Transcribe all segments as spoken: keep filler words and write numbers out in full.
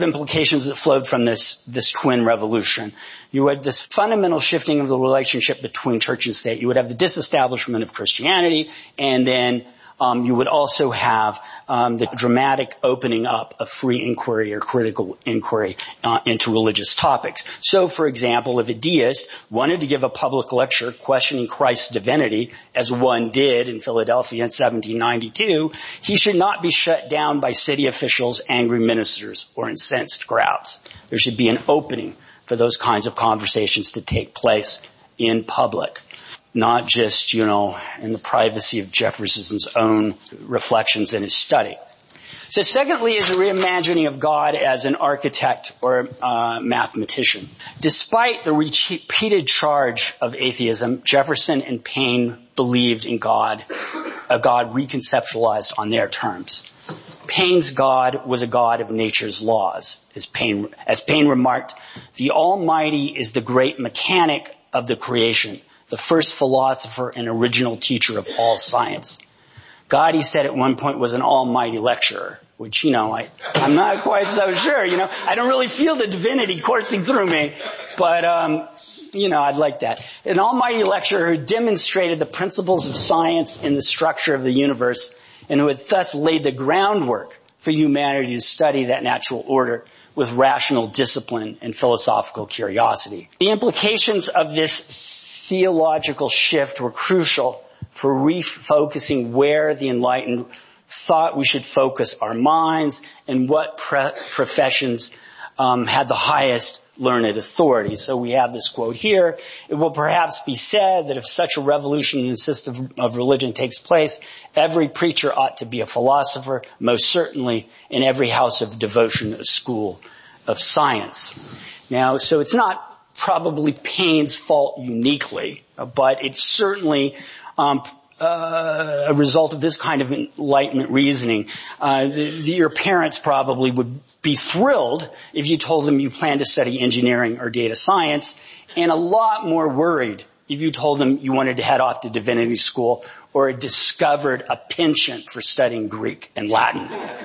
implications that flowed from this, this twin revolution. You had this fundamental shifting of the relationship between church and state. You would have the disestablishment of Christianity, and then Um, you would also have um, the dramatic opening up of free inquiry or critical inquiry uh, into religious topics. So, for example, if a deist wanted to give a public lecture questioning Christ's divinity, as one did in Philadelphia in seventeen ninety-two, he should not be shut down by city officials, angry ministers, or incensed crowds. There should be an opening for those kinds of conversations to take place in public. Not just, you know, in the privacy of Jefferson's own reflections in his study. So secondly is a reimagining of God as an architect or uh, mathematician. Despite the repeated charge of atheism, Jefferson and Paine believed in God, a God reconceptualized on their terms. Paine's God was a God of nature's laws. As Paine, as Paine remarked, the Almighty is the great mechanic of the creation, the first philosopher and original teacher of all science. God, he said at one point, was an almighty lecturer, which, you know, I, I'm not quite so sure, you know. I don't really feel the divinity coursing through me, but, um, you know, I'd like that. An almighty lecturer who demonstrated the principles of science in the structure of the universe and who had thus laid the groundwork for humanity to study that natural order with rational discipline and philosophical curiosity. The implications of this theological shift were crucial for refocusing where the enlightened thought we should focus our minds and what pre- professions um, had the highest learned authority. So we have this quote here. It will perhaps be said that if such a revolution in the system of religion takes place, every preacher ought to be a philosopher, most certainly in every house of devotion a school of science. Now, so it's not probably Paine's fault uniquely, but it's certainly um, uh, a result of this kind of enlightenment reasoning. Uh, the, the, your parents probably would be thrilled if you told them you plan to study engineering or data science, and a lot more worried if you told them you wanted to head off to divinity school or discovered a penchant for studying Greek and Latin.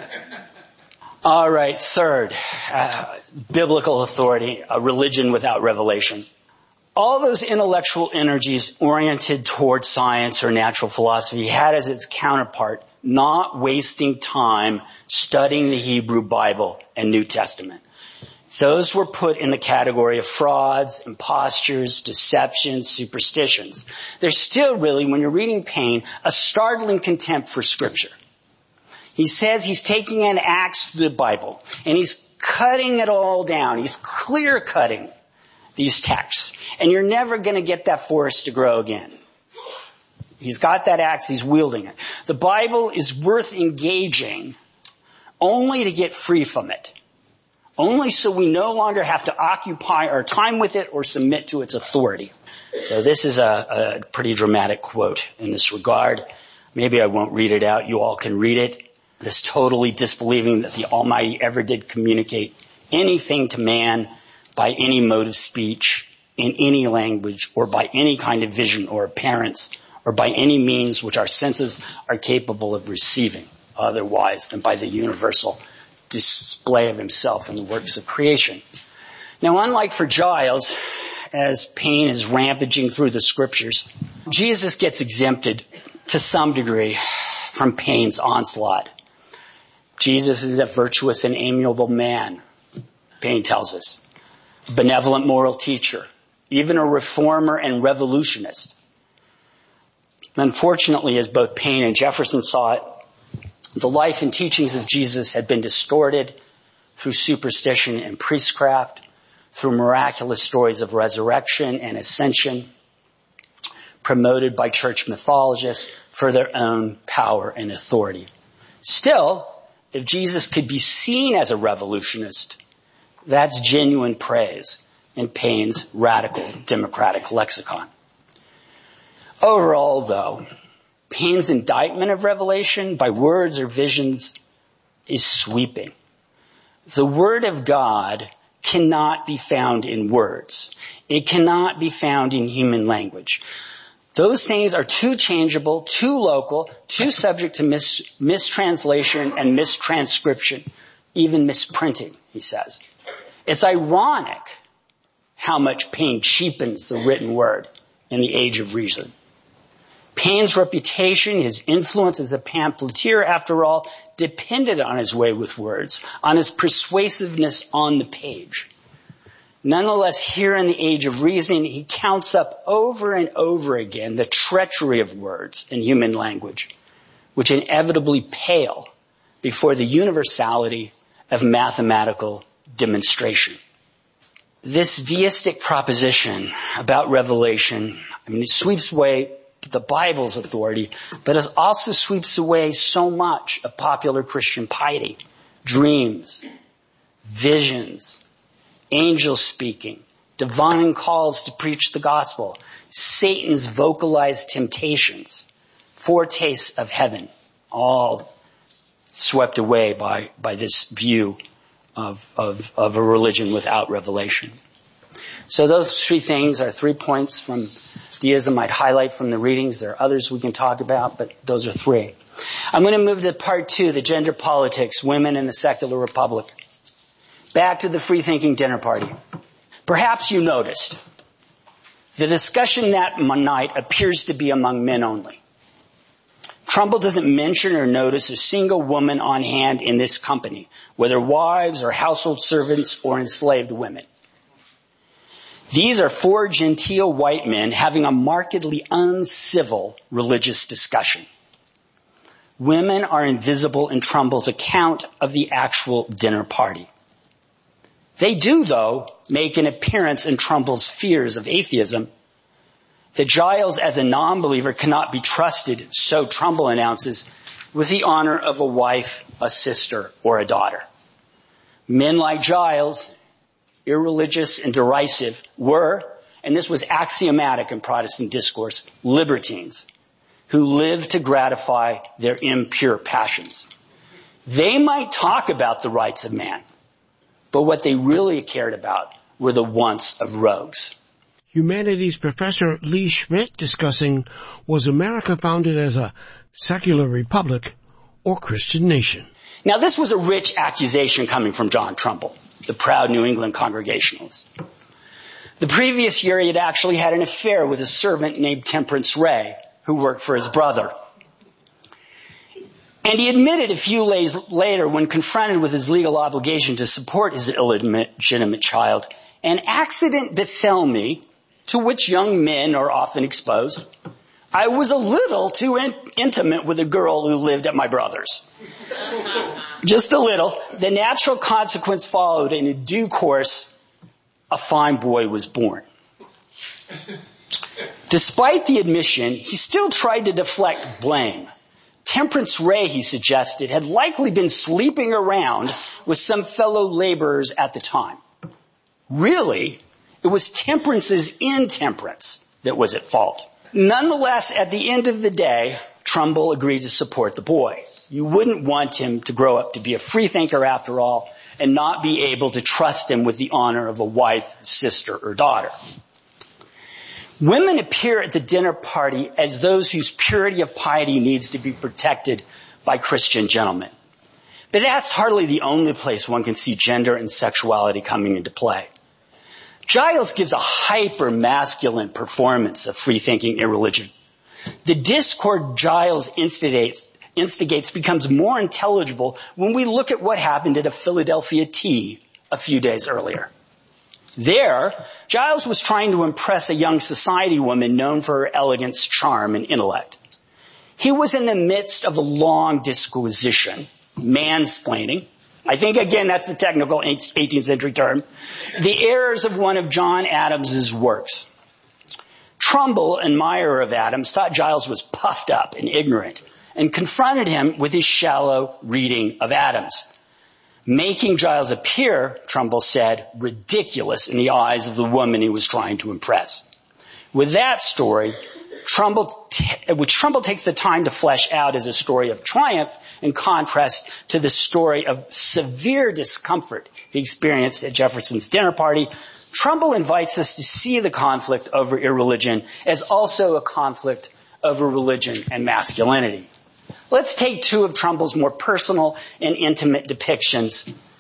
All right, third, uh, biblical authority, a religion without revelation. All those intellectual energies oriented towards science or natural philosophy had as its counterpart not wasting time studying the Hebrew Bible and New Testament. Those were put in the category of frauds, impostures, deceptions, superstitions. There's still really, when you're reading Paine, a startling contempt for Scripture. He says he's taking an axe to the Bible and he's cutting it all down. He's clear cutting these texts. And you're never going to get that forest to grow again. He's got that axe, he's wielding it. The Bible is worth engaging only to get free from it. Only so we no longer have to occupy our time with it or submit to its authority. So this is a, a pretty dramatic quote in this regard. Maybe I won't read it out. You all can read it. This totally disbelieving that the Almighty ever did communicate anything to man by any mode of speech, in any language, or by any kind of vision or appearance, or by any means which our senses are capable of receiving otherwise than by the universal display of himself in the works of creation. Now, unlike for Giles, as Paine is rampaging through the scriptures, Jesus gets exempted to some degree from Paine's onslaught. Jesus is a virtuous and amiable man, Paine tells us. A benevolent moral teacher, even a reformer and revolutionist. Unfortunately, as both Paine and Jefferson saw it, the life and teachings of Jesus had been distorted through superstition and priestcraft, through miraculous stories of resurrection and ascension, promoted by church mythologists for their own power and authority. Still, if Jesus could be seen as a revolutionist, that's genuine praise in Paine's radical democratic lexicon. Overall, though, Paine's indictment of revelation by words or visions is sweeping. The Word of God cannot be found in words. It cannot be found in human language. Those things are too changeable, too local, too subject to mis- mistranslation and mistranscription even misprinting, he says. It's ironic how much Paine cheapens the written word in the Age of Reason. Paine's reputation, his influence as a pamphleteer, after all, depended on his way with words, on his persuasiveness on the page. Nonetheless, here in the Age of Reason, he counts up over and over again the treachery of words in human language, which inevitably pale before the universality of mathematical demonstration. This deistic proposition about revelation, I mean, it sweeps away the Bible's authority, but it also sweeps away so much of popular Christian piety, dreams, visions, angels speaking, divine calls to preach the gospel, Satan's vocalized temptations, foretastes of heaven, all swept away by, by this view of, of, of a religion without revelation. So those three things are three points from deism I'd highlight from the readings. There are others we can talk about, but those are three. I'm going to move to part two, the gender politics, women in the secular republic. Back to the free-thinking dinner party. Perhaps you noticed the discussion that night appears to be among men only. Trumbull doesn't mention or notice a single woman on hand in this company, whether wives or household servants or enslaved women. These are four genteel white men having a markedly uncivil religious discussion. Women are invisible in Trumbull's account of the actual dinner party. They do, though, make an appearance in Trumbull's fears of atheism. That Giles, as a non-believer, cannot be trusted, so Trumbull announces, with the honor of a wife, a sister, or a daughter. Men like Giles, irreligious and derisive, were, and this was axiomatic in Protestant discourse, libertines who lived to gratify their impure passions. They might talk about the rights of man, but what they really cared about were the wants of rogues. Humanities professor Lee Schmidt discussing, was America founded as a secular republic or Christian nation? Now, this was a rich accusation coming from John Trumbull, the proud New England Congregationalist. The previous year, he had actually had an affair with a servant named Temperance Ray, who worked for his brother. And he admitted a few days later, when confronted with his legal obligation to support his illegitimate child, an accident befell me, to which young men are often exposed. I was a little too in- intimate with a girl who lived at my brother's. Just a little. The natural consequence followed, and in due course, a fine boy was born. Despite the admission, he still tried to deflect blame. Temperance Ray, he suggested, had likely been sleeping around with some fellow laborers at the time. Really, it was Temperance's intemperance that was at fault. Nonetheless, at the end of the day, Trumbull agreed to support the boy. You wouldn't want him to grow up to be a freethinker after all and not be able to trust him with the honor of a wife, sister, or daughter. Women appear at the dinner party as those whose purity of piety needs to be protected by Christian gentlemen. But that's hardly the only place one can see gender and sexuality coming into play. Giles gives a hyper-masculine performance of free-thinking irreligion. The discord Giles instigates, instigates becomes more intelligible when we look at what happened at a Philadelphia tea a few days earlier. There, Giles was trying to impress a young society woman known for her elegance, charm, and intellect. He was in the midst of a long disquisition, mansplaining. I think, again, that's the technical eighteenth century term. The errors of one of John Adams's works. Trumbull, admirer of Adams, thought Giles was puffed up and ignorant and confronted him with his shallow reading of Adams, making Giles appear, Trumbull said, ridiculous in the eyes of the woman he was trying to impress. With that story, Trumbull, t- which Trumbull takes the time to flesh out as a story of triumph in contrast to the story of severe discomfort he experienced at Jefferson's dinner party, Trumbull invites us to see the conflict over irreligion as also a conflict over religion and masculinity. Let's take two of Trumbull's more personal and intimate depictions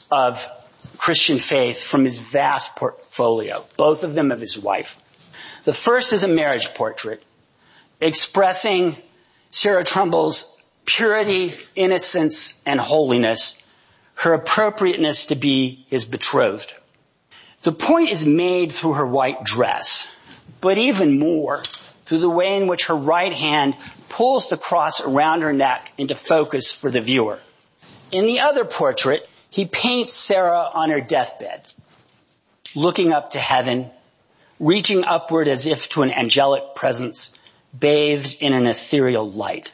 of Christian faith from his vast portfolio, both of them of his wife. The first is a marriage portrait expressing Sarah Trumbull's purity, innocence, and holiness, her appropriateness to be his betrothed. The point is made through her white dress, but even more through the way in which her right hand pulls the cross around her neck into focus for the viewer. In the other portrait, he paints Sarah on her deathbed, looking up to heaven, reaching upward as if to an angelic presence, bathed in an ethereal light.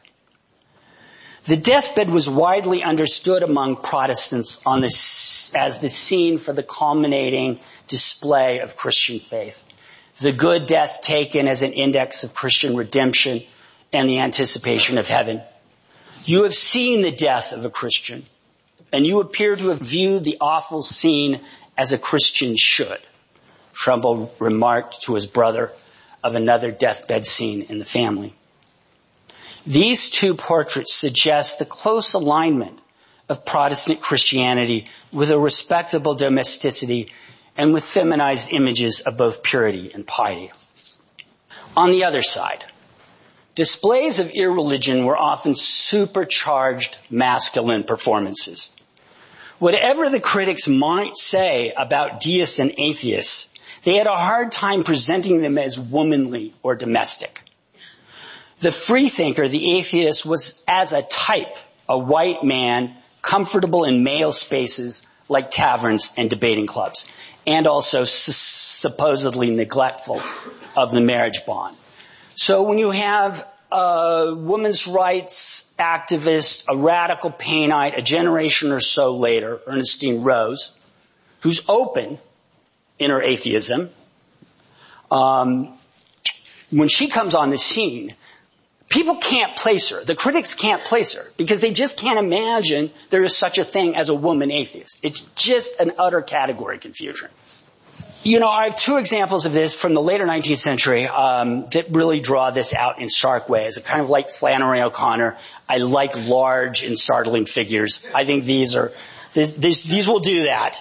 The deathbed was widely understood among Protestants on this, as the scene for the culminating display of Christian faith. The good death taken as an index of Christian redemption and the anticipation of heaven. You have seen the death of a Christian, and you appear to have viewed the awful scene as a Christian should, Trumbull remarked to his brother of another deathbed scene in the family. These two portraits suggest the close alignment of Protestant Christianity with a respectable domesticity and with feminized images of both purity and piety. On the other side, displays of irreligion were often supercharged masculine performances. Whatever the critics might say about deists and atheists, they had a hard time presenting them as womanly or domestic. The freethinker, the atheist, was as a type, a white man, comfortable in male spaces like taverns and debating clubs, and also su- supposedly neglectful of the marriage bond. So when you have a women's rights activist, a radical Payneite, a generation or so later, Ernestine Rose, who's open in her atheism, um, when she comes on the scene, people can't place her. The critics can't place her because they just can't imagine there is such a thing as a woman atheist. It's just an utter category confusion. You know, I have two examples of this from the later nineteenth century um, that really draw this out in stark ways. I kind of like Flannery O'Connor. I like large and startling figures. I think these are this, this, these will do that.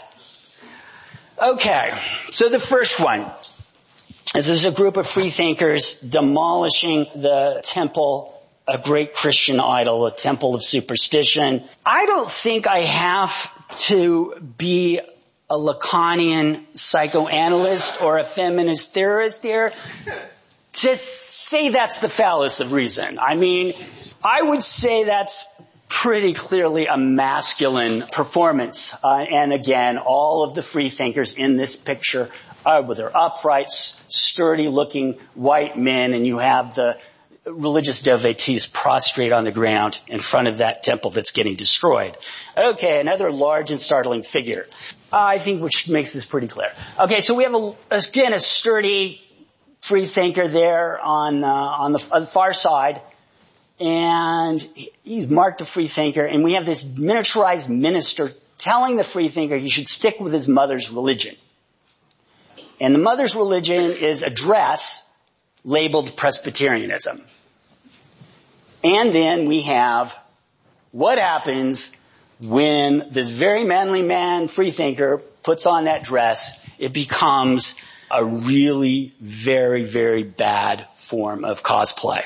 Okay, so the first one. This is a group of freethinkers demolishing the temple, a great Christian idol, a temple of superstition. I don't think I have to be a Lacanian psychoanalyst or a feminist theorist here to say that's the phallus of reason. I mean, I would say that's pretty clearly a masculine performance. Uh, and again, all of the freethinkers in this picture are with their upright, sturdy-looking white men, and you have the religious devotees prostrate on the ground in front of that temple that's getting destroyed. Okay, another large and startling figure. Uh, I think which makes this pretty clear. Okay, so we have, a, again, a sturdy freethinker there on, uh, on, the, on the far side. And he's marked a freethinker, and we have this miniaturized minister telling the freethinker he should stick with his mother's religion. And the mother's religion is a dress labeled Presbyterianism. And then we have what happens when this very manly man, freethinker, puts on that dress. It becomes a really very, very bad form of cosplay.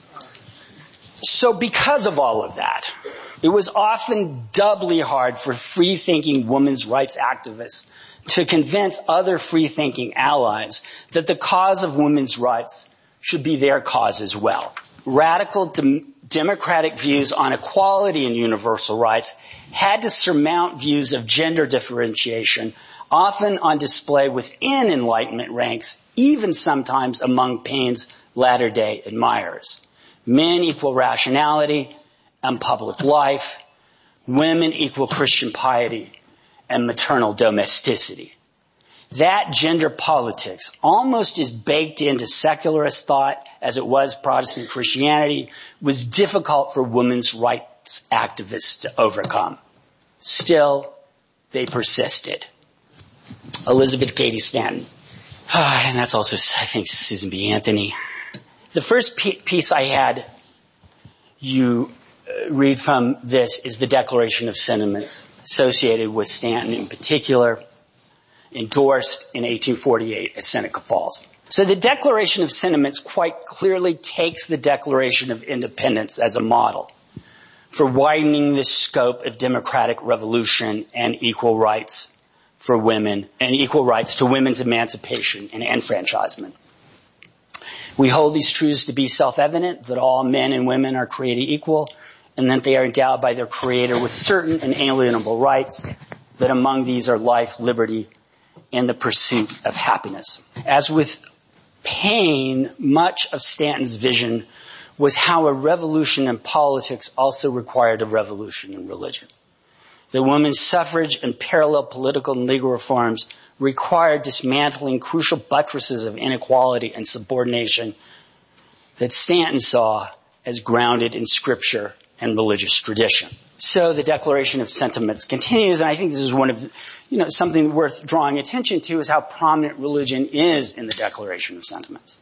So because of all of that, it was often doubly hard for free-thinking women's rights activists to convince other free-thinking allies that the cause of women's rights should be their cause as well. Radical dem- democratic views on equality and universal rights had to surmount views of gender differentiation, often on display within Enlightenment ranks, even sometimes among Paine's latter-day admirers. Men equal rationality and public life. Women equal Christian piety and maternal domesticity. That gender politics, almost as baked into secularist thought as it was Protestant Christianity, was difficult for women's rights activists to overcome. Still, they persisted. Elizabeth Cady Stanton. And that's also, I think, Susan B. Anthony. The first piece I had you read from this is the Declaration of Sentiments. associated with Stanton in particular, endorsed in eighteen forty-eight at Seneca Falls. So the Declaration of Sentiments quite clearly takes the Declaration of Independence as a model for widening the scope of democratic revolution and equal rights for women and equal rights to women's emancipation and enfranchisement. We hold these truths to be self-evident, that all men and women are created equal, and that they are endowed by their Creator with certain inalienable rights, that among these are life, liberty, and the pursuit of happiness. As with Paine, much of Stanton's vision was how a revolution in politics also required a revolution in religion. The women's suffrage and parallel political and legal reforms required dismantling crucial buttresses of inequality and subordination that Stanton saw as grounded in scripture and religious tradition. So the Declaration of Sentiments continues, and I think this is one of the, you know, something worth drawing attention to is how prominent religion is in the Declaration of Sentiments.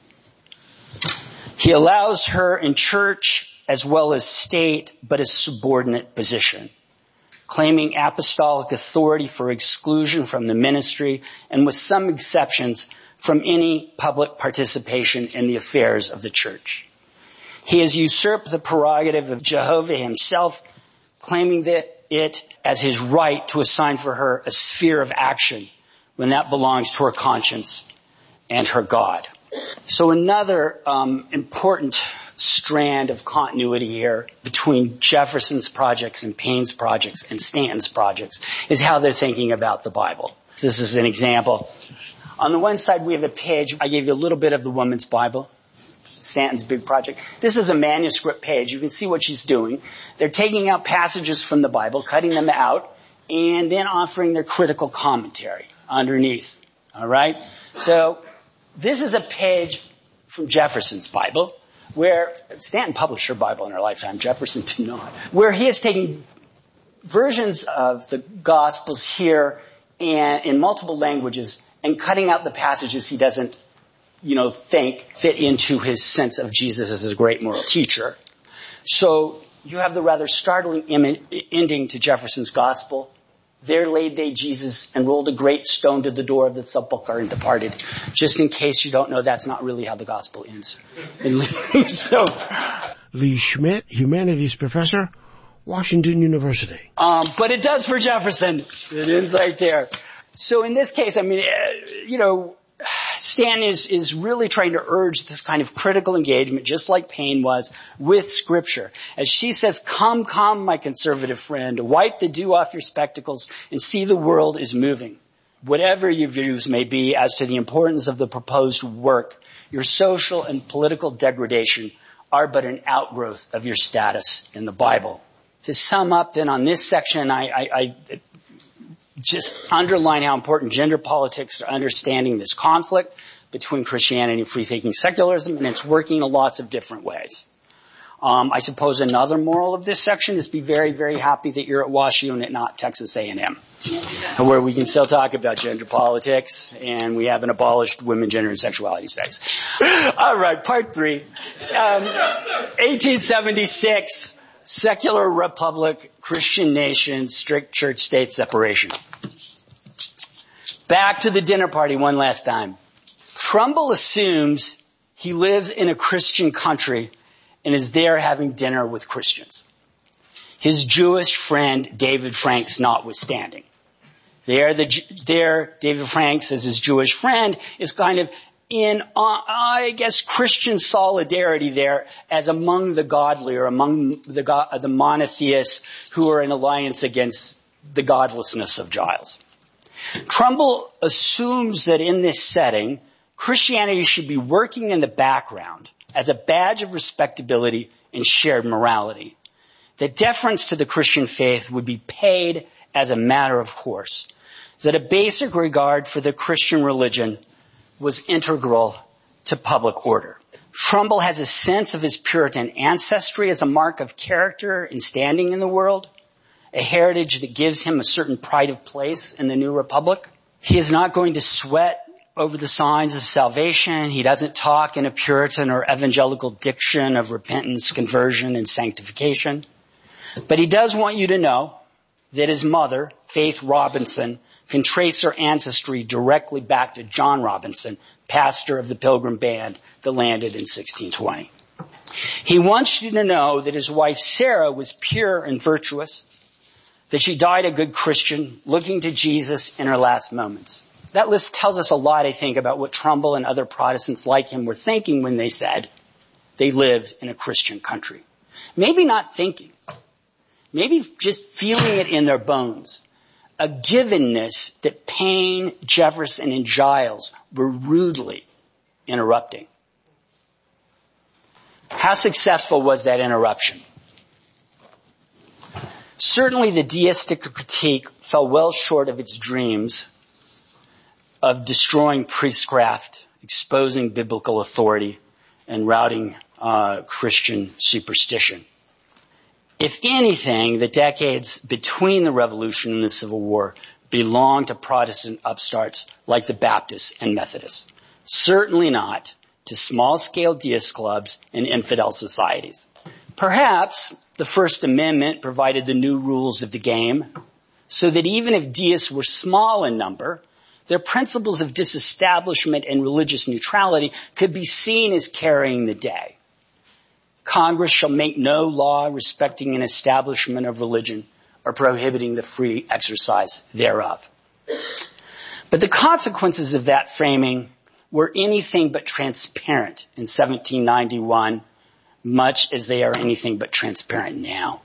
He allows her in church as well as state, but a subordinate position, claiming apostolic authority for exclusion from the ministry and with some exceptions from any public participation in the affairs of the church. He has usurped the prerogative of Jehovah himself, claiming that it as his right to assign for her a sphere of action when that belongs to her conscience and her God. So another um, important strand of continuity here between Jefferson's projects and Paine's projects and Stanton's projects is how they're thinking about the Bible. This is an example. On the one side, we have a page. I gave you a little bit of the Woman's Bible, Stanton's big project. This is a manuscript page. You can see what she's doing. They're taking out passages from the Bible, cutting them out, and then offering their critical commentary underneath. All right? So this is a page from Jefferson's Bible, where Stanton published her Bible in her lifetime. Jefferson did not. Where he is taking versions of the Gospels here and in multiple languages and cutting out the passages he doesn't, you know, think fit into his sense of Jesus as a great moral teacher. So you have the rather startling Im- ending to Jefferson's Gospel. There laid they Jesus and rolled a great stone to the door of the sepulchre and departed. Just in case you don't know, that's not really how the Gospel ends. so, Lee Schmidt, humanities professor, Washington University. Um, but it does for Jefferson. It ends right there. So in this case, I mean, uh, you know, Stanton is, is really trying to urge this kind of critical engagement, just like Paine was, with Scripture. As she says, come, come, my conservative friend, wipe the dew off your spectacles and see the world is moving. Whatever your views may be as to the importance of the proposed work, your social and political degradation are but an outgrowth of your status in the Bible. To sum up then on this section, I, I, I just underline how important gender politics are understanding this conflict between Christianity and free-thinking secularism, and it's working in lots of different ways. Um, I suppose another moral of this section is be very, very happy that you're at WashU and not Texas A and M, where we can still talk about gender politics, and we haven't abolished women, gender, and sexuality studies. All right, part three. Um, eighteen seventy-six. Secular republic, Christian nation, strict church-state separation. Back to the dinner party one last time. Trumbull assumes he lives in a Christian country and is there having dinner with Christians. His Jewish friend, David Franks, notwithstanding. There, the, there, David Franks, as his Jewish friend, is kind of in, uh, I guess, Christian solidarity there as among the godly or among the, God, the monotheists who are in alliance against the godlessness of Giles. Trumbull assumes that in this setting, Christianity should be working in the background as a badge of respectability and shared morality. That deference to the Christian faith would be paid as a matter of course. That a basic regard for the Christian religion was integral to public order. Trumbull has a sense of his Puritan ancestry as a mark of character and standing in the world, a heritage that gives him a certain pride of place in the new republic. He is not going to sweat over the signs of salvation. He doesn't talk in a Puritan or evangelical diction of repentance, conversion, and sanctification. But he does want you to know that his mother, Faith Robinson, can trace her ancestry directly back to John Robinson, pastor of the Pilgrim Band that landed in sixteen twenty. He wants you to know that his wife Sarah was pure and virtuous, that she died a good Christian, looking to Jesus in her last moments. That list tells us a lot, I think, about what Trumbull and other Protestants like him were thinking when they said they lived in a Christian country. Maybe not thinking. Maybe just feeling it in their bones. A givenness that Paine, Jefferson, and Giles were rudely interrupting. How successful was that interruption? Certainly the deistic critique fell well short of its dreams of destroying priestcraft, exposing biblical authority, and routing uh, Christian superstition. If anything, the decades between the Revolution and the Civil War belonged to Protestant upstarts like the Baptists and Methodists. Certainly not to small-scale deist clubs and infidel societies. Perhaps the First Amendment provided the new rules of the game so that even if deists were small in number, their principles of disestablishment and religious neutrality could be seen as carrying the day. Congress shall make no law respecting an establishment of religion or prohibiting the free exercise thereof. But the consequences of that framing were anything but transparent in seventeen ninety-one, much as they are anything but transparent now.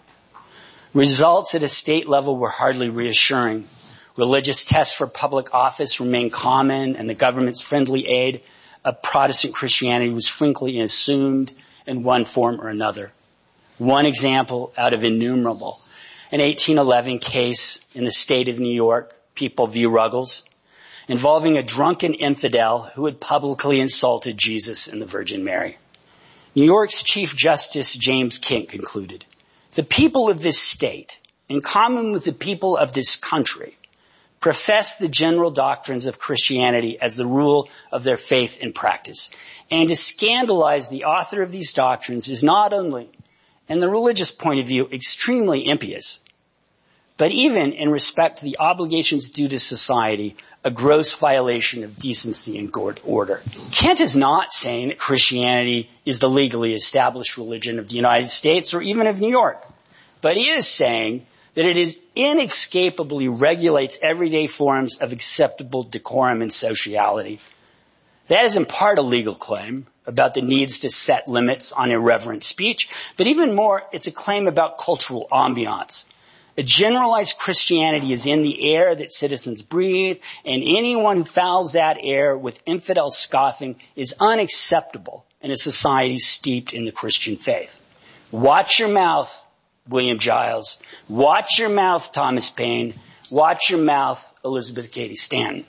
Results at a state level were hardly reassuring. Religious tests for public office remained common, and the government's friendly aid of Protestant Christianity was frequently assumed in one form or another. One example out of innumerable, an eighteen eleven case in the state of New York, People v. Ruggles, involving a drunken infidel who had publicly insulted Jesus and the Virgin Mary. New York's Chief Justice James Kent concluded, "The people of this state, in common with the people of this country, profess the general doctrines of Christianity as the rule of their faith and practice. And to scandalize the author of these doctrines is not only, in the religious point of view, extremely impious, but even in respect to the obligations due to society, a gross violation of decency and good order." Kent is not saying that Christianity is the legally established religion of the United States or even of New York, but he is saying that it is inescapably regulates everyday forms of acceptable decorum and sociality. That is in part a legal claim about the needs to set limits on irreverent speech, but even more, it's a claim about cultural ambiance. A generalized Christianity is in the air that citizens breathe, and anyone who fouls that air with infidel scoffing is unacceptable in a society steeped in the Christian faith. Watch your mouth, William Giles. Watch your mouth, Thomas Paine. Watch your mouth, Elizabeth Cady Stanton.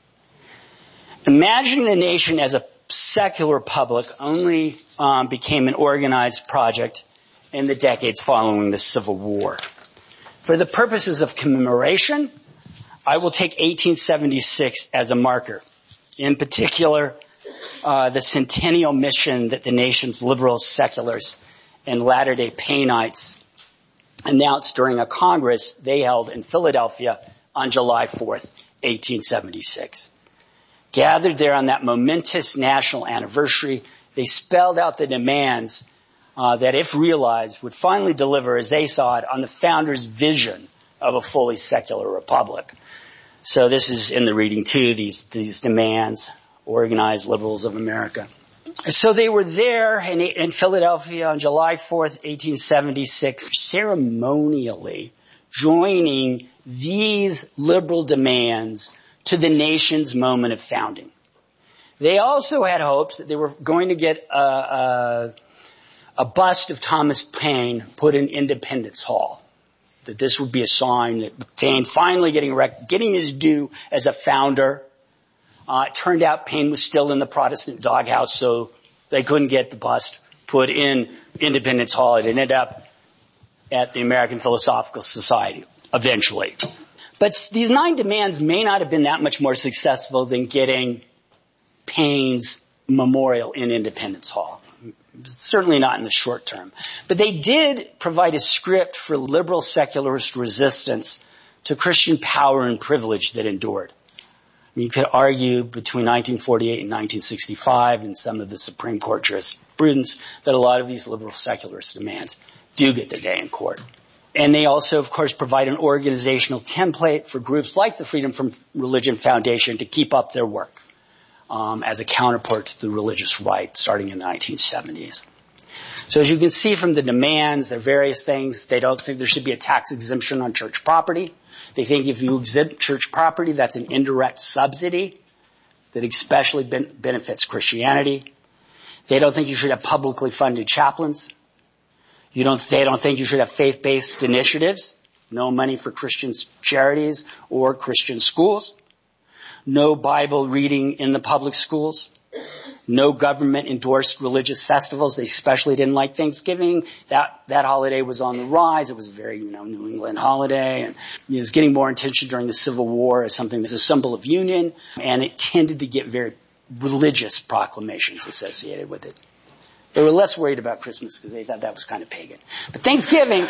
Imagining the nation as a secular public only um, became an organized project in the decades following the Civil War. For the purposes of commemoration, I will take eighteen seventy-six as a marker. In particular, uh, the centennial mission that the nation's liberals, seculars, and Latter-day Painites announced during a Congress they held in Philadelphia on July fourth, eighteen seventy-six. Gathered there on that momentous national anniversary, they spelled out the demands uh, that, if realized, would finally deliver, as they saw it, on the founders' vision of a fully secular republic. So this is in the reading too, these, these demands, organized liberals of America. So they were there in, in Philadelphia on July fourth, eighteen seventy-six, ceremonially joining these liberal demands to the nation's moment of founding. They also had hopes that they were going to get a, a, a bust of Thomas Paine put in Independence Hall. That this would be a sign that Paine finally getting rec- getting his due as a founder. Uh, it turned out Paine was still in the Protestant doghouse, so they couldn't get the bust put in Independence Hall. It ended up at the American Philosophical Society eventually. But these nine demands may not have been that much more successful than getting Paine's memorial in Independence Hall. Certainly not in the short term. But they did provide a script for liberal secularist resistance to Christian power and privilege that endured. I mean, you could argue between nineteen forty-eight and nineteen sixty-five and some of the Supreme Court jurisprudence that a lot of these liberal secularist demands do get their day in court. And they also, of course, provide an organizational template for groups like the Freedom from Religion Foundation to keep up their work um, as a counterpart to the religious right starting in the nineteen seventies. So as you can see from the demands, there are various things. They don't think there should be a tax exemption on church property. They think if you exempt church property, that's an indirect subsidy that especially ben- benefits Christianity. They don't think you should have publicly funded chaplains. You don't, they don't think you should have faith-based initiatives. No money for Christian charities or Christian schools. No Bible reading in the public schools. No government-endorsed religious festivals. They especially didn't like Thanksgiving. That that holiday was on the rise. It was a very, you know, New England holiday, and it was getting more attention during the Civil War as something that's a symbol of union, and it tended to get very religious proclamations associated with it. They were less worried about Christmas because they thought that was kind of pagan. But Thanksgiving,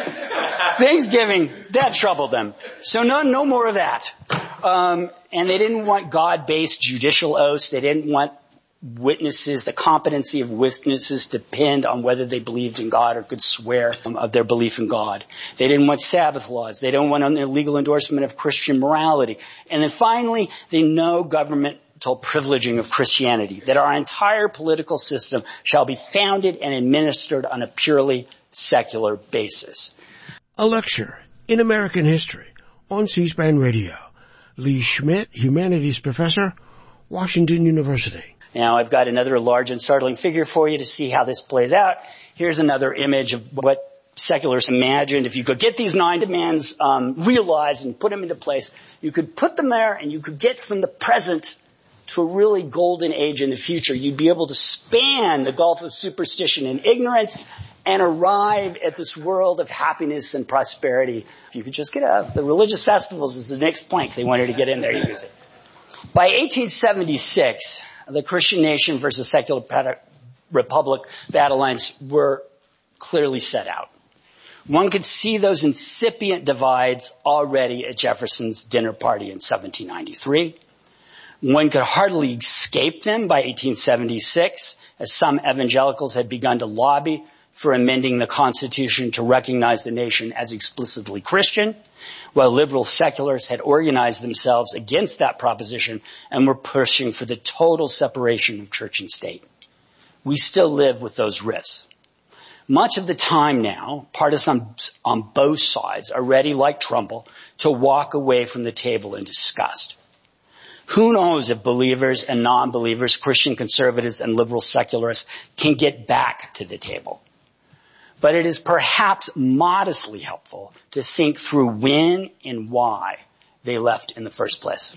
Thanksgiving, that troubled them. So no, no more of that. Um, and they didn't want God-based judicial oaths. They didn't want witnesses, the competency of witnesses depend on whether they believed in God or could swear um, of their belief in God. They didn't want Sabbath laws. They don't want an illegal endorsement of Christian morality. And then finally, they know governmental privileging of Christianity, that our entire political system shall be founded and administered on a purely secular basis. A lecture in American history on C-SPAN Radio. Lee Schmidt, Humanities Professor, Washington University. Now, I've got another large and startling figure for you to see how this plays out. Here's another image of what secularists imagined. If you could get these nine demands um, realized and put them into place, you could put them there and you could get from the present to a really golden age in the future. You'd be able to span the gulf of superstition and ignorance and arrive at this world of happiness and prosperity. If you could just get out. The religious festivals is the next plank they wanted to get in there to use it. By eighteen seventy-six, the Christian nation versus secular republic battle lines were clearly set out. One could see those incipient divides already at Jefferson's dinner party in seventeen ninety-three. One could hardly escape them by eighteen seventy-six, as some evangelicals had begun to lobby for amending the Constitution to recognize the nation as explicitly Christian, while liberal secularists had organized themselves against that proposition and were pushing for the total separation of church and state. We still live with those risks. Much of the time now, partisans on both sides are ready, like Trumbull, to walk away from the table in disgust. Who knows if believers and non-believers, Christian conservatives and liberal secularists can get back to the table. But it is perhaps modestly helpful to think through when and why they left in the first place.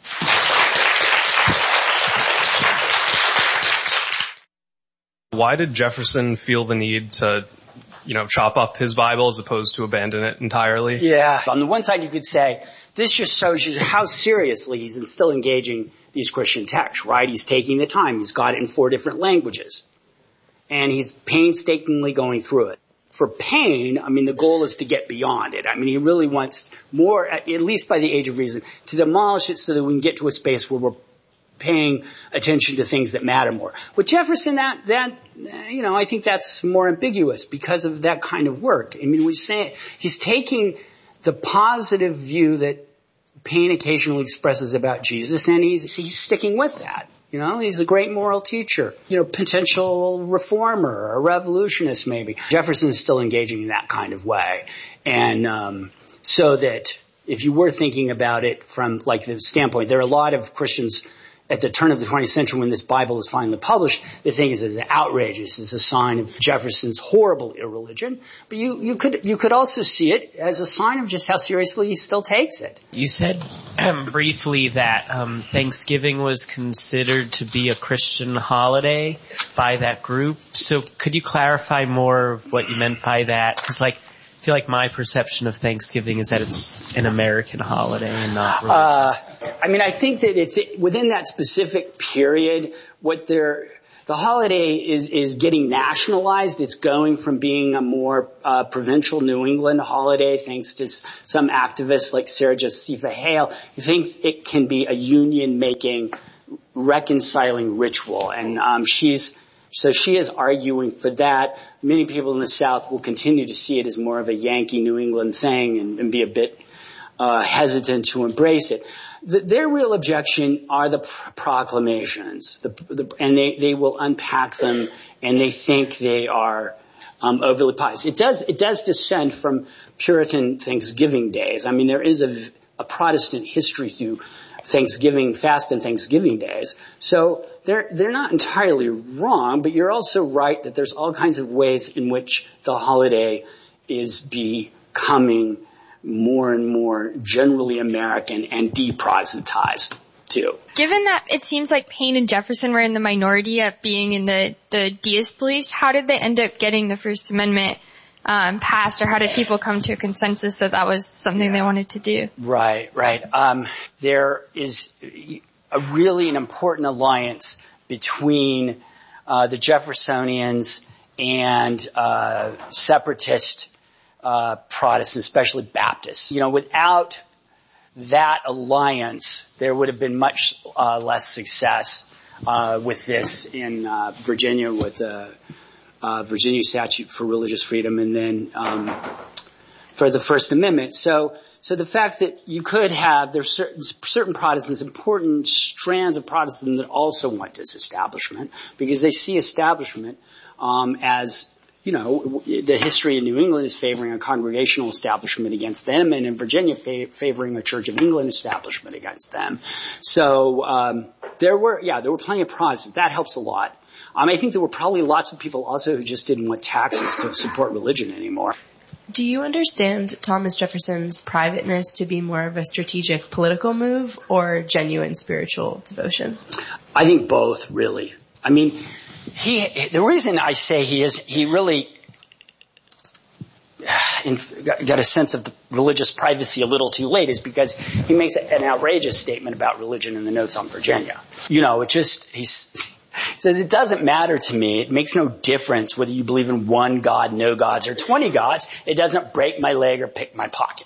Why did Jefferson feel the need to, you know, chop up his Bible as opposed to abandon it entirely? Yeah. On the one side, you could say, this just shows you how seriously he's still engaging these Christian texts, right? He's taking the time. He's got it in four different languages. And he's painstakingly going through it. For Paine, I mean, the goal is to get beyond it. I mean, he really wants more, at least by the age of reason, to demolish it so that we can get to a space where we're paying attention to things that matter more. With Jefferson, that, that, you know, I think that's more ambiguous because of that kind of work. I mean, we say, he's taking the positive view that Paine occasionally expresses about Jesus, and he's, he's sticking with that. You know, he's a great moral teacher, you know, potential reformer, a revolutionist maybe. Jefferson's still engaging in that kind of way. And, um, so that if you were thinking about it from like the standpoint, there are a lot of Christians at the turn of the twentieth century when this Bible is finally published, they think it's outrageous. It's a sign of Jefferson's horrible irreligion. But you, you could, you could also see it as a sign of just how seriously he still takes it. You said um, briefly that um, Thanksgiving was considered to be a Christian holiday by that group. So could you clarify more of what you meant by that? Because like, I feel like my perception of Thanksgiving is that it's an American holiday and not religious. Uh, I mean, I think that it's within that specific period, what they're, the holiday is, is getting nationalized. It's going from being a more uh, provincial New England holiday, thanks to s- some activists like Sarah Josepha Hale, who thinks it can be a union-making, reconciling ritual. And um, she's so she is arguing for that. Many people in the South will continue to see it as more of a Yankee New England thing and, and be a bit uh, hesitant to embrace it. The, their real objection are the pr- proclamations, the, the, and they, they will unpack them, and they think they are um, overly pious. It does it does descend from Puritan Thanksgiving days. I mean, there is a, a Protestant history through Thanksgiving, fast and Thanksgiving days. So they're they're not entirely wrong, but you're also right that there's all kinds of ways in which the holiday is becoming more and more generally American and de-Protestantized too. Given that it seems like Paine and Jefferson were in the minority at being in the, the deist beliefs, how did they end up getting the First Amendment um, passed, or how did people come to a consensus that that was something yeah. they wanted to do? Right, right. Um, there is a really an important alliance between uh, the Jeffersonians and uh, separatist Uh, Protestants, especially Baptists. You know, without that alliance, there would have been much uh, less success uh, with this in uh, Virginia with the uh, Virginia Statute for Religious Freedom, and then um, for the First Amendment. So, so the fact that you could have there's certain certain Protestants, important strands of Protestants that also want disestablishment because they see establishment um, as You know, the history in New England is favoring a congregational establishment against them, and in Virginia fa- favoring a Church of England establishment against them. So um, there were, yeah, there were plenty of Protestants. That helps a lot. Um, I think there were probably lots of people also who just didn't want taxes to support religion anymore. Do you understand Thomas Jefferson's privateness to be more of a strategic political move or genuine spiritual devotion? I think both, really. I mean, He, the reason I say he is, he really in, got a sense of the religious privacy a little too late is because he makes an outrageous statement about religion in the notes on Virginia. You know, it just, he's, he says, it doesn't matter to me. It makes no difference whether you believe in one God, no gods, or twenty gods. It doesn't break my leg or pick my pocket.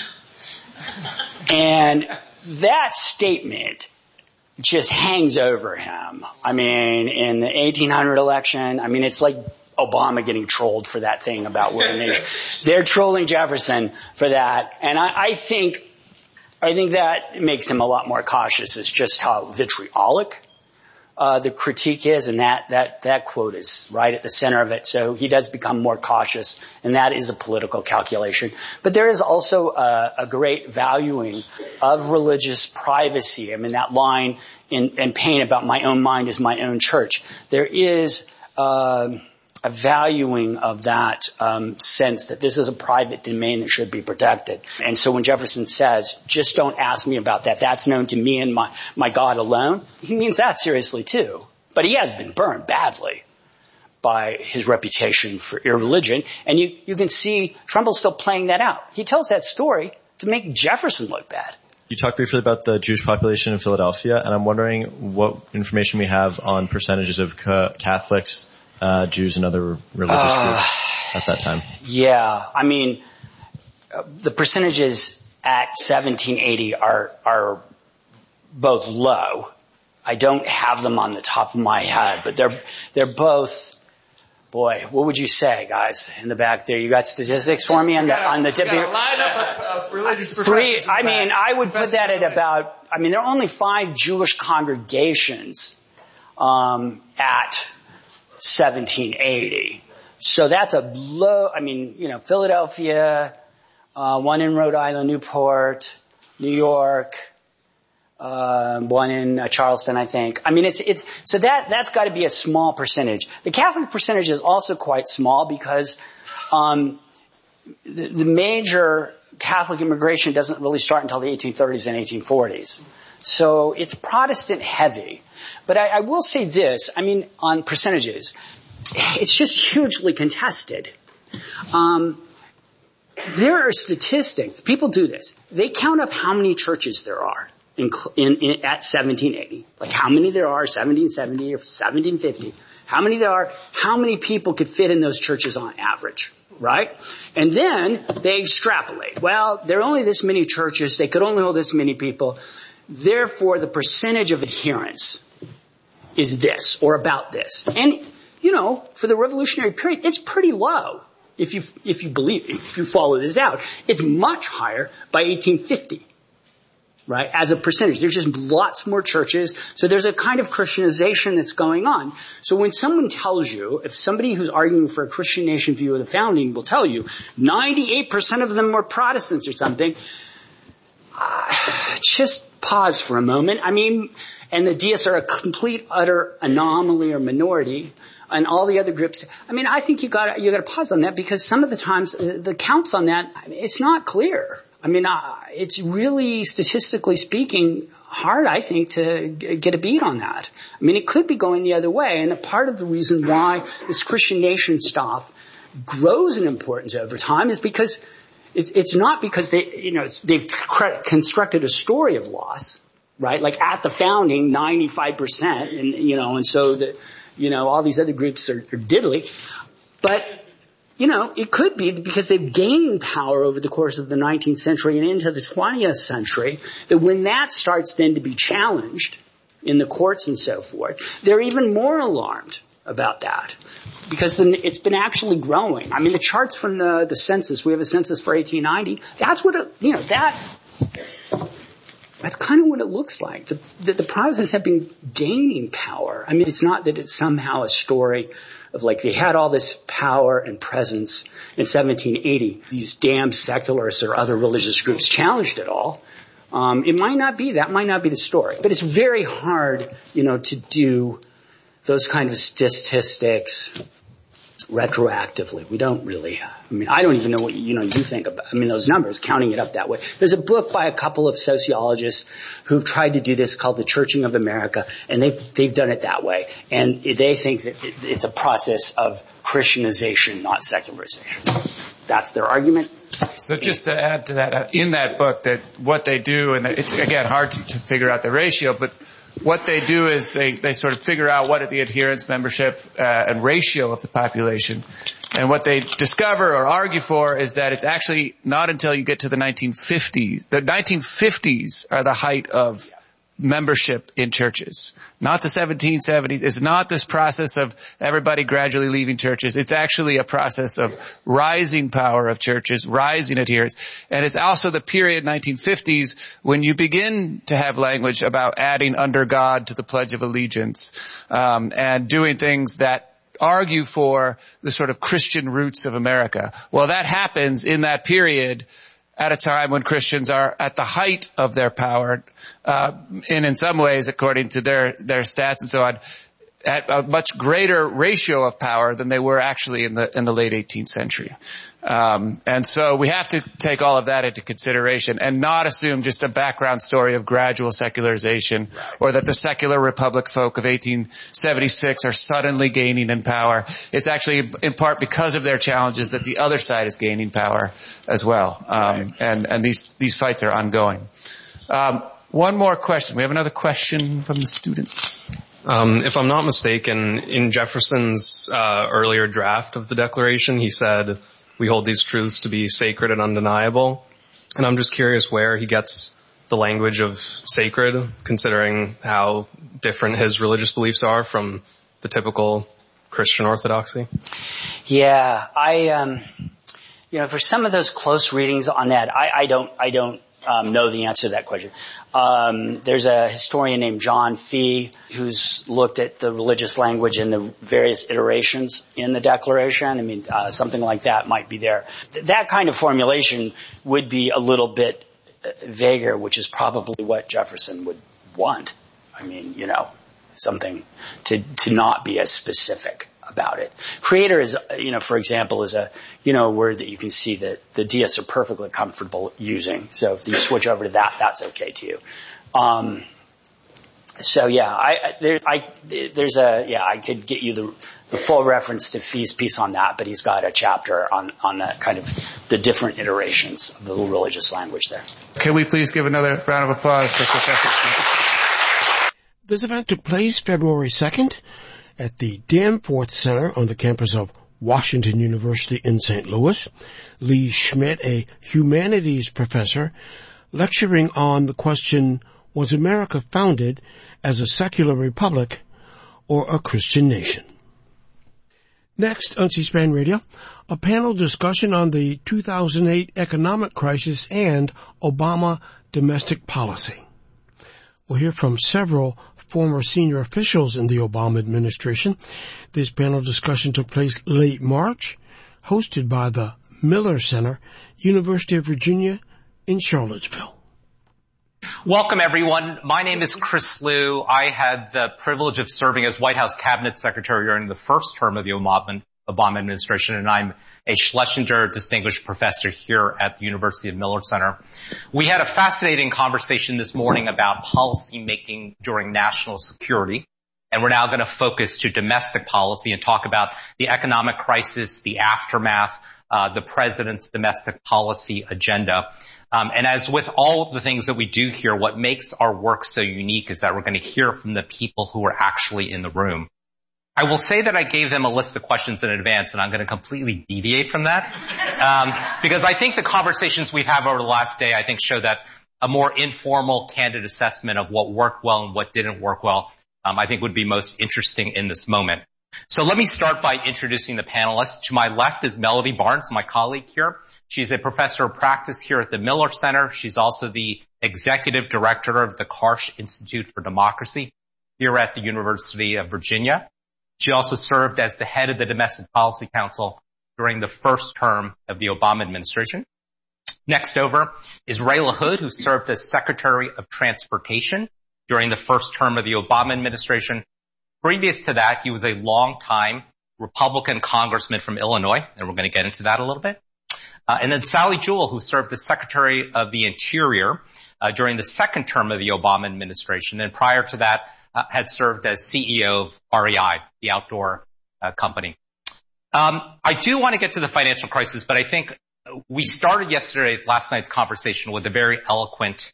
And that statement just hangs over him. I mean, in the eighteen hundred election, I mean, it's like Obama getting trolled for that thing about we're a nation. They're trolling Jefferson for that. And I, I think, I think that makes him a lot more cautious. It's just how vitriolic, uh, the critique is. And that, that, that quote is right at the center of it. So he does become more cautious, and that is a political calculation. But there is also a, a great valuing of religious privacy. I mean, that line in, in Paine about my own mind is my own church. There is, uh, a valuing of that um, sense that this is a private domain that should be protected. And so when Jefferson says, just don't ask me about that, that's known to me and my, my God alone, he means that seriously too. But he has been burned badly by his reputation for irreligion. And you, you can see Trumbull's still playing that out. He tells that story to make Jefferson look bad. You talked briefly about the Jewish population in Philadelphia, and I'm wondering what information we have on percentages of ca- Catholics, Uh, Jews and other religious uh, groups at that time. Yeah, I mean, uh, the percentages at seventeen eighty are are both low. I don't have them on the top of my head, but they're they're both. Boy, what would you say, guys, in the back there? You got statistics for me on the on the tip of your lineup of, of religious three? I back. mean, I would put that at about. I mean, there are only five Jewish congregations um, at seventeen eighty. So that's a low, I mean, you know, Philadelphia, uh, one in Rhode Island, Newport, New York, uh, one in uh, Charleston, I think. I mean, it's, it's, so that, that's got to be a small percentage. The Catholic percentage is also quite small because, um, the, the major Catholic immigration doesn't really start until the eighteen thirties and eighteen forties. So it's Protestant heavy. But I, I will say this, I mean, on percentages, it's just hugely contested. Um, there are statistics. People do this. They count up how many churches there are in, in, in at seventeen eighty. Like how many there are, seventeen seventy or seventeen fifty. how many there are, how many people could fit in those churches on average, right? And then they extrapolate. Well, there are only this many churches. They could only hold this many people. Therefore, the percentage of adherence is this or about this. And, you know, for the Revolutionary period, it's pretty low. If you, if you believe, if you follow this out, it's much higher by eighteen fifty, right? As a percentage. There's just lots more churches. So there's a kind of Christianization that's going on. So when someone tells you, if somebody who's arguing for a Christian nation view of the founding will tell you ninety-eight percent of them were Protestants or something, uh, just pause for a moment. I mean, and the deists are a complete, utter anomaly or minority. And all the other groups, I mean, I think you got you got to pause on that because some of the times uh, the counts on that, I mean, it's not clear. I mean, uh, it's really statistically speaking hard, I think, to g- get a beat on that. I mean, it could be going the other way, and a part of the reason why this Christian nation stuff grows in importance over time is because it's it's not because they you know they've cre- constructed a story of loss, right? Like at the founding, ninety-five percent, and you know, and so the. You know, all these other groups are, are diddly. But, you know, it could be because they've gained power over the course of the nineteenth century and into the twentieth century, that when that starts then to be challenged in the courts and so forth, they're even more alarmed about that. Because the, it's been actually growing. I mean, the charts from the, the census, we have a census for eighteen ninety, that's what, it, you know, that... That's kind of what it looks like. The, the, the Protestants have been gaining power. I mean, it's not that it's somehow a story of like they had all this power and presence in seventeen eighty. These damn secularists or other religious groups challenged it all. Um, it might not be. That might not be the story. But it's very hard, you know, to do those kind of statistics retroactively. We don't really, I mean, I don't even know what, you know, you think about, I mean, those numbers, counting it up that way. There's a book by a couple of sociologists who've tried to do this called The Churching of America, and they've, they've done it that way. And they think that it, it's a process of Christianization, not secularization. That's their argument. So just to add to that, in that book, that what they do, and it's, again, hard to, to figure out the ratio, but what they do is they, they sort of figure out what are the adherence, membership, uh, and ratio of the population. And what they discover or argue for is that it's actually not until you get to the nineteen fifties. The nineteen fifties are the height of membership in churches. Not the seventeen seventies. It's not this process of everybody gradually leaving churches. It's actually a process of rising power of churches, rising adherence. And it's also the period, nineteen fifties, when you begin to have language about adding under God to the Pledge of Allegiance, um, and doing things that argue for the sort of Christian roots of America. Well, that happens in that period at a time when Christians are at the height of their power, uh, and in some ways, according to their, their stats and so on, at a much greater ratio of power than they were actually in the, in the late eighteenth century. Um, and so we have to take all of that into consideration and not assume just a background story of gradual secularization or that the secular republic folk of eighteen seventy-six are suddenly gaining in power. It's actually in part because of their challenges that the other side is gaining power as well. Um, and, and these, these fights are ongoing. Um, one more question. We have another question from the students. Um, if I'm not mistaken, in Jefferson's uh, earlier draft of the Declaration, he said, we hold these truths to be sacred and undeniable. And I'm just curious where he gets the language of sacred, considering how different his religious beliefs are from the typical Christian orthodoxy. Yeah, I, um, you know, for some of those close readings on that, I, I don't, I don't um, know the answer to that question. Um, there's a historian named John Fee who's looked at the religious language in the various iterations in the Declaration. I mean, uh, something like that might be there. Th- that kind of formulation would be a little bit vaguer, which is probably what Jefferson would want. I mean, you know, something to, to not be as specific about it. Creator is, you know, for example, is a, you know, word that you can see that the deists are perfectly comfortable using. So if you switch over to that, that's okay too. Um, so yeah, I, there, I, there's a, yeah, I could get you the, the full reference to Fee's piece on that, but he's got a chapter on, on that kind of the different iterations of the religious language there. Can we please give another round of applause for Professor Smith? This event took place February second at the Danforth Center on the campus of Washington University in Saint Louis. Lee Schmidt, a humanities professor, lecturing on the question, was America founded as a secular republic or a Christian nation? Next on C-SPAN Radio, a panel discussion on the two thousand eight economic crisis and Obama domestic policy. We'll hear from several former senior officials in the Obama administration. This panel discussion took place late March, hosted by the Miller Center, University of Virginia in Charlottesville. Welcome, everyone. My name is Chris Liu. I had the privilege of serving as White House Cabinet Secretary during the first term of the Obama administration, and I'm a Schlesinger Distinguished Professor here at the University of Miller Center. We had a fascinating conversation this morning about policy making during national security, and we're now going to focus to domestic policy and talk about the economic crisis, the aftermath, uh, the president's domestic policy agenda. Um, and as with all of the things that we do here, what makes our work so unique is that we're going to hear from the people who are actually in the room. I will say that I gave them a list of questions in advance, and I'm going to completely deviate from that, um, because I think the conversations we've had over the last day, I think, show that a more informal, candid assessment of what worked well and what didn't work well, um, I think would be most interesting in this moment. So let me start by introducing the panelists. To my left is Melody Barnes, my colleague here. She's a professor of practice here at the Miller Center. She's also the executive director of the Karsh Institute for Democracy here at the University of Virginia. She also served as the head of the Domestic Policy Council during the first term of the Obama administration. Next over is Ray LaHood, who served as Secretary of Transportation during the first term of the Obama administration. Previous to that, he was a longtime Republican congressman from Illinois, and we're going to get into that a little bit. Uh, and then Sally Jewell, who served as Secretary of the Interior uh, during the second term of the Obama administration, and prior to that, Uh, had served as C E O of R E I, the outdoor uh, company. Um, I do want to get to the financial crisis, but I think we started yesterday, last night's conversation with a very eloquent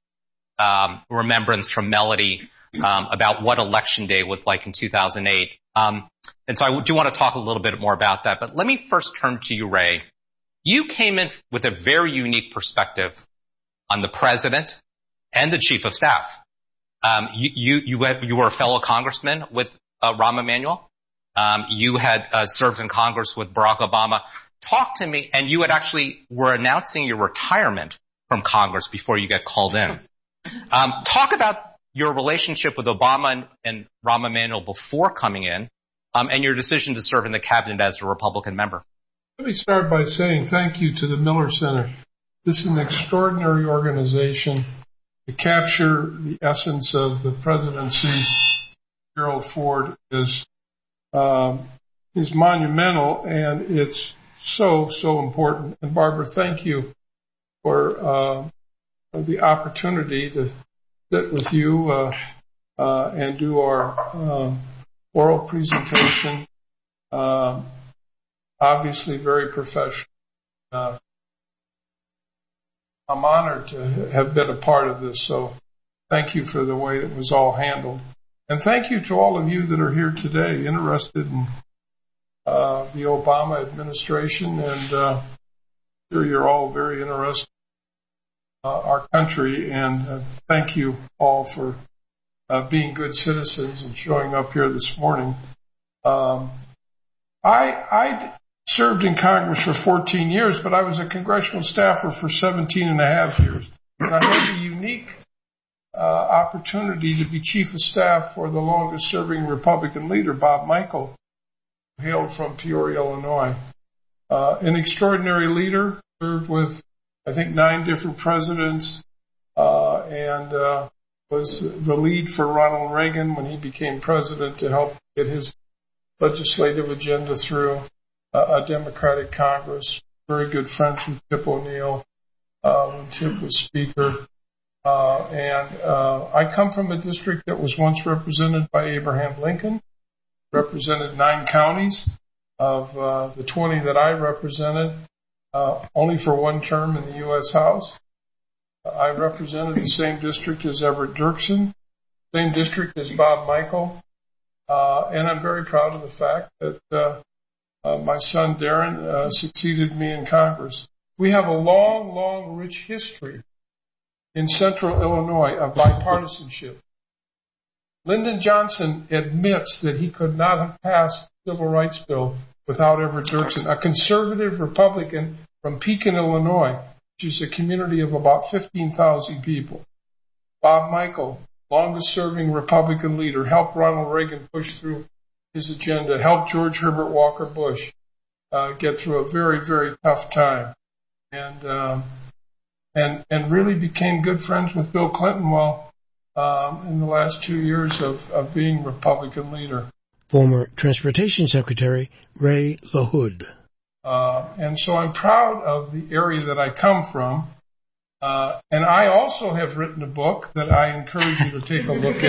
um, remembrance from Melody um, about what Election Day was like in two thousand eight. Um, and so I do want to talk a little bit more about that. But let me first turn to you, Ray. You came in with a very unique perspective on the president and the chief of staff. Um, you, you, you, had, you were a fellow congressman with uh, Rahm Emanuel. Um, you had uh, served in Congress with Barack Obama. Talk to me, and you had actually were announcing your retirement from Congress before you got called in. Um, talk about your relationship with Obama and, and Rahm Emanuel before coming in, um, and your decision to serve in the cabinet as a Republican member. Let me start by saying thank you to the Miller Center. This is an extraordinary organization. To capture the essence of the presidency, Gerald Ford is um, is monumental, and it's so so important. And Barbara, thank you for, uh, for the opportunity to sit with you uh, uh, and do our uh, oral presentation. Uh, obviously, very professional. Uh, I'm honored to have been a part of this, so thank you for the way it was all handled. And thank you to all of you that are here today interested in uh, the Obama administration, and uh, I'm sure you're all very interested in uh, our country, and uh, thank you all for uh, being good citizens and showing up here this morning. Um, I, I served in Congress for fourteen years, but I was a congressional staffer for seventeen and a half years. And I had the unique uh, opportunity to be chief of staff for the longest serving Republican leader, Bob Michel, who hailed from Peoria, Illinois. Uh, an extraordinary leader, served with, I think, nine different presidents, uh, and uh, was the lead for Ronald Reagan when he became president to help get his legislative agenda through. Uh, a Democratic Congress, very good friends with Tip O'Neill uh, when Tip was Speaker. Uh, and uh, I come from a district that was once represented by Abraham Lincoln, represented nine counties of uh, the twenty that I represented, uh, only for one term in the U S House. Uh, I represented the same district as Everett Dirksen, same district as Bob Michel. Uh, and I'm very proud of the fact that uh, uh, my son Darren uh, succeeded me in Congress. We have a long, long, rich history in central Illinois of bipartisanship. Lyndon Johnson admits that he could not have passed the Civil Rights Bill without Everett Dirksen, a conservative Republican from Pekin, Illinois, which is a community of about fifteen thousand people. Bob Michel, longest-serving Republican leader, helped Ronald Reagan push through his agenda, helped George Herbert Walker Bush uh, get through a very, very tough time, and um, and and really became good friends with Bill Clinton while um, in the last two years of, of being Republican leader. Former Transportation Secretary Ray LaHood. Uh, and so I'm proud of the area that I come from. Uh, and I also have written a book that I encourage you to take a look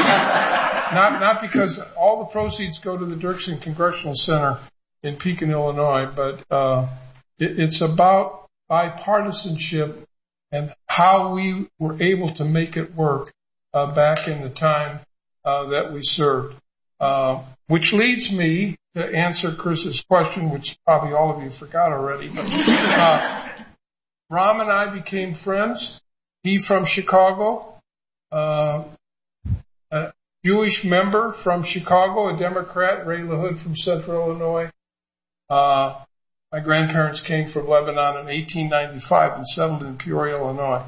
at. not, not because all the proceeds go to the Dirksen Congressional Center in Pekin, Illinois, but, uh, it, it's about bipartisanship and how we were able to make it work, uh, back in the time, uh, that we served. Uh, which leads me to answer Chris's question, which probably all of you forgot already. But, uh, Ram and I became friends. He from Chicago, uh, a Jewish member from Chicago, a Democrat, Ray LaHood from Central Illinois. Uh, my grandparents came from Lebanon in eighteen ninety-five and settled in Peoria, Illinois.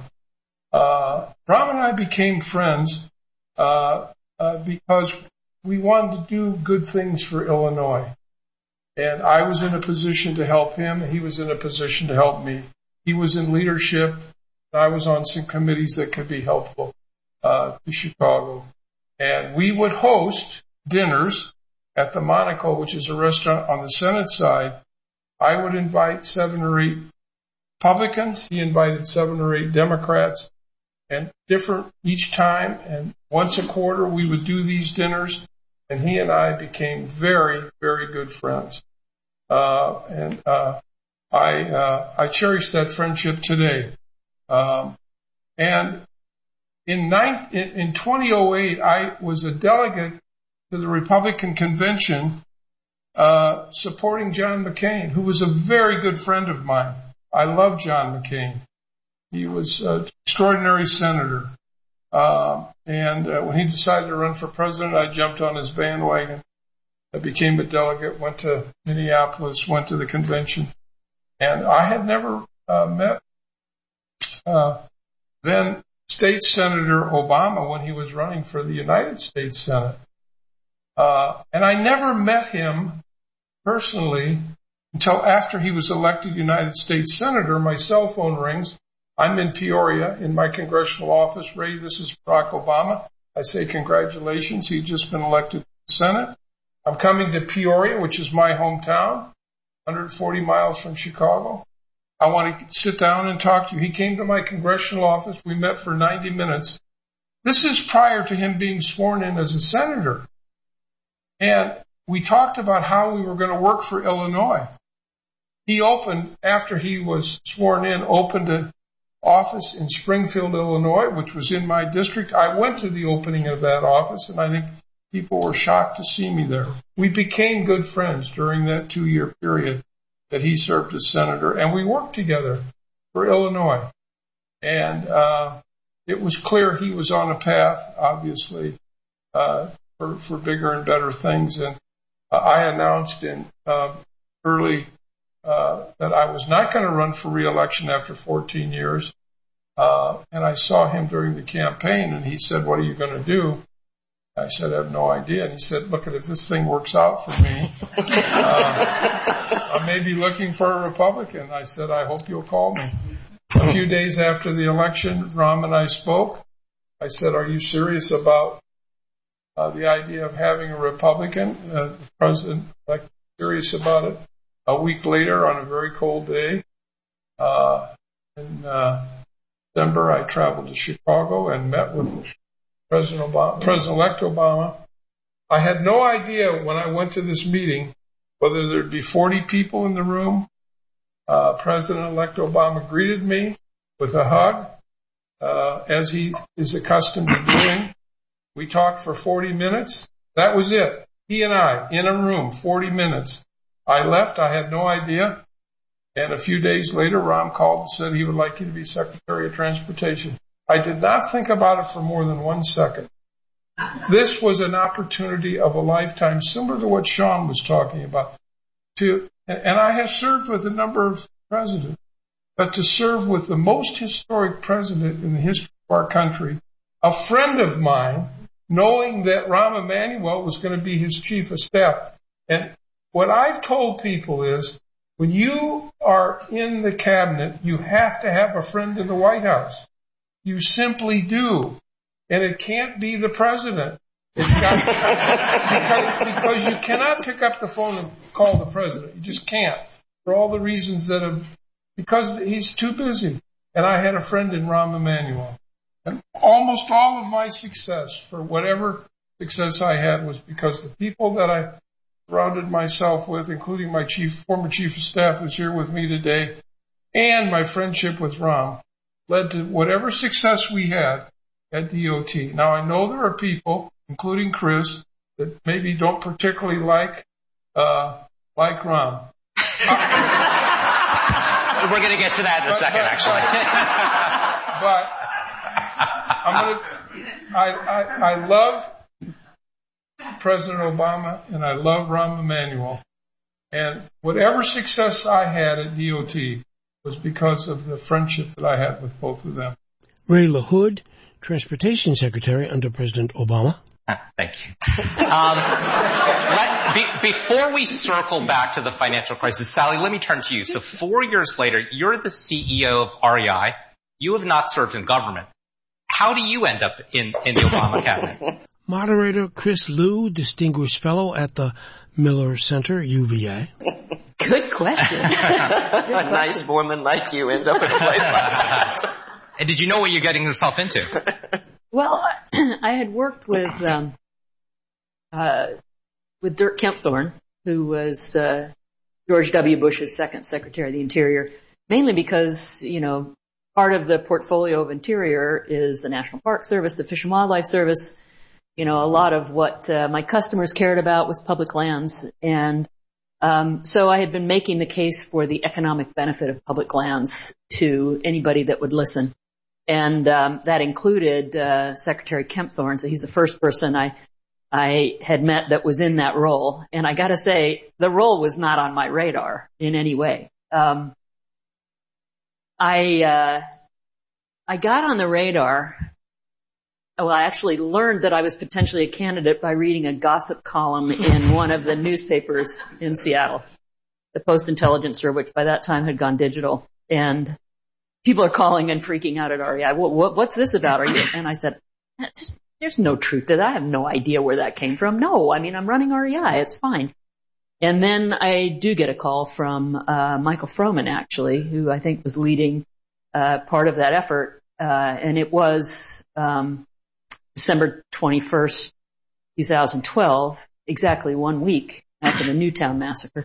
Uh, Ram and I became friends, uh, uh, because we wanted to do good things for Illinois. And I was in a position to help him. He was in a position to help me. He was in leadership. I was on some committees that could be helpful uh, to Chicago. And we would host dinners at the Monaco, which is a restaurant on the Senate side. I would invite seven or eight Republicans. He invited seven or eight Democrats. And different each time. And once a quarter, we would do these dinners. And he and I became very, very good friends. Uh, and, uh, I, uh, I cherish that friendship today. Um, and in nine, in, in twenty oh eight, I was a delegate to the Republican convention, uh, supporting John McCain, who was a very good friend of mine. I love John McCain. He was an extraordinary senator. Uh, and uh, when he decided to run for president, I jumped on his bandwagon. I became a delegate, went to Minneapolis, went to the convention. And I had never uh, met uh, then State Senator Obama when he was running for the United States Senate. Uh, and I never met him personally until after he was elected United States Senator. My cell phone rings. I'm in Peoria in my congressional office. Ray, this is Barack Obama. I say congratulations. He's just been elected to the Senate. I'm coming to Peoria, which is my hometown, one hundred forty miles from Chicago. I want to sit down and talk to you. He came to my congressional office. We met for ninety minutes. This is prior to him being sworn in as a senator. And we talked about how we were going to work for Illinois. He opened, after he was sworn in, opened a office in Springfield, Illinois, which was in my district. I went to the opening of that office, and I think people were shocked to see me there. We became good friends during that two-year period that he served as senator, and we worked together for Illinois. And uh it was clear he was on a path, obviously, uh for, for bigger and better things. And uh, I announced in uh, early Uh, that I was not going to run for re-election after fourteen years. Uh, and I saw him during the campaign, and he said, what are you going to do? I said, I have no idea. And he said, look, if this thing works out for me, uh, I may be looking for a Republican. I said, I hope you'll call me. A few days after the election, Ram and I spoke. I said, are you serious about uh, the idea of having a Republican? Uh, the president, like, serious about it? A week later, on a very cold day, uh, in uh, December, I traveled to Chicago and met with President Obama, President-elect Obama. I had no idea when I went to this meeting whether there'd be forty people in the room. Uh, President-elect Obama greeted me with a hug, uh, as he is accustomed to doing. We talked for forty minutes. That was it. He and I, in a room, forty minutes. I left. I had no idea. And a few days later, Rahm called and said he would like you to be Secretary of Transportation. I did not think about it for more than one second. This was an opportunity of a lifetime, similar to what Sean was talking about. To, and I have served with a number of presidents, but to serve with the most historic president in the history of our country, a friend of mine, knowing that Rahm Emanuel was going to be his chief of staff. And what I've told people is, when you are in the cabinet, you have to have a friend in the White House. You simply do. And it can't be the president. It's got, because, because you cannot pick up the phone and call the president. You just can't. For all the reasons that have, because he's too busy. And I had a friend in Rahm Emanuel. And almost all of my success, for whatever success I had, was because the people that I surrounded myself with, including my chief, former chief of staff who's here with me today, and my friendship with Rahm, led to whatever success we had at D O T. Now, I know there are people, including Chris, that maybe don't particularly like uh like Rahm. We're going to get to that in a but, second, but, actually. But I'm going to. I, I I love President Obama and I love Rahm Emanuel, and whatever success I had at D O T was because of the friendship that I had with both of them. Ray LaHood, Transportation Secretary under President Obama. Thank you. Um, let, be, before we circle back to the financial crisis, Sally, let me turn to you. So four years later, you're the C E O of R E I. You have not served in government. How do you end up in, in the Obama cabinet? Moderator Chris Liu, Distinguished Fellow at the Miller Center, U V A. Good question. A nice woman like you end up in a place like that. And did you know what you're getting yourself into? Well, I had worked with um, uh, with Dirk Kempthorne, who was uh, George W. Bush's second Secretary of the Interior, mainly because, you know, part of the portfolio of Interior is the National Park Service, the Fish and Wildlife Service. You know, a lot of what uh, my customers cared about was public lands. And um, so I had been making the case for the economic benefit of public lands to anybody that would listen. And um, that included uh, Secretary Kempthorne. So he's the first person I I had met that was in that role. And I got to say, the role was not on my radar in any way. Um, I uh, I got on the radar. Well, I actually learned that I was potentially a candidate by reading a gossip column in one of the newspapers in Seattle, the Post-Intelligencer, which by that time had gone digital. And people are calling and freaking out at R E I. What, what, what's this about? Are you? And I said, there's no truth to that. I have no idea where that came from. No, I mean, I'm running R E I. It's fine. And then I do get a call from uh Michael Froman, actually, who I think was leading uh part of that effort. Uh and it was um December twenty-first, twenty twelve, exactly one week after the Newtown massacre.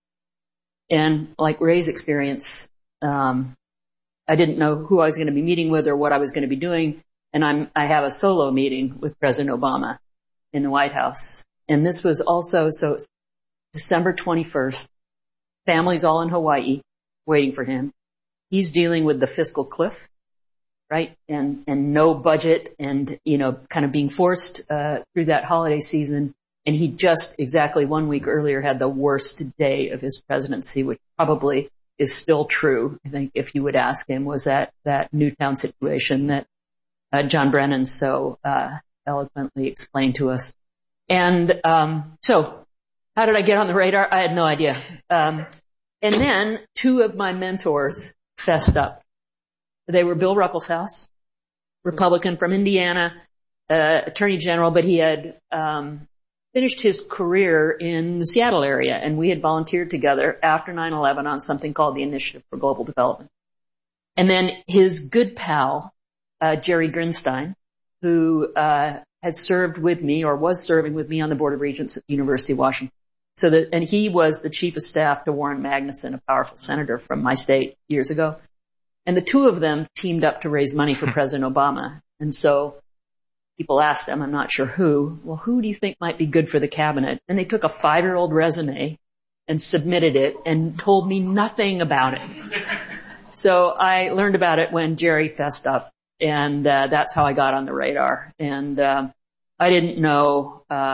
And like Ray's experience, um I didn't know who I was going to be meeting with or what I was going to be doing. And I'm, I have a solo meeting with President Obama in the White House. And this was also, so December twenty-first, families all in Hawaii waiting for him. He's dealing with the fiscal cliff, right? And, and no budget and, you know, kind of being forced, uh, through that holiday season. And he just exactly one week earlier had the worst day of his presidency, which probably is still true. I think if you would ask him, was that, that Newtown situation that uh, John Brennan so, uh, eloquently explained to us. And, um, so how did I get on the radar? I had no idea. Um, and then two of my mentors fessed up. They were Bill Ruckelshaus, Republican from Indiana, uh, Attorney General, but he had, um, finished his career in the Seattle area, and we had volunteered together after nine eleven on something called the Initiative for Global Development. And then his good pal, uh, Jerry Grinstein, who uh had served with me or was serving with me on the Board of Regents at the University of Washington. So that, and he was the chief of staff to Warren Magnuson, a powerful senator from my state years ago. And the two of them teamed up to raise money for President Obama. And so people asked them, I'm not sure who, well, who do you think might be good for the cabinet? And they took a five-year-old resume and submitted it and told me nothing about it. So I learned about it when Jerry fessed up, and uh, that's how I got on the radar. And uh, I didn't know uh